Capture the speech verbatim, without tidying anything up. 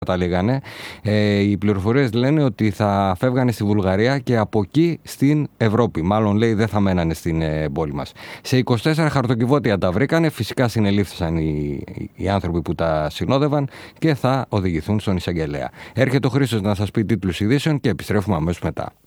τα λέγανε. Ε, οι πληροφορίες λένε ότι θα φεύγανε στη Βουλγαρία και από εκεί στην Ευρώπη. Μάλλον λέει δεν θα μένανε στην ε, πόλη μας. Σε είκοσι τέσσερα χαρτοκιβώτια τα βρήκανε. Φυσικά συνελήφθησαν οι, οι άνθρωποι που τα συνόδευαν και θα οδηγηθούν στον εισαγγελέα. Έρχεται ο Χρήστος να σας πει τίτλους ειδήσεων και επιστρέφουμε αμέσως μετά.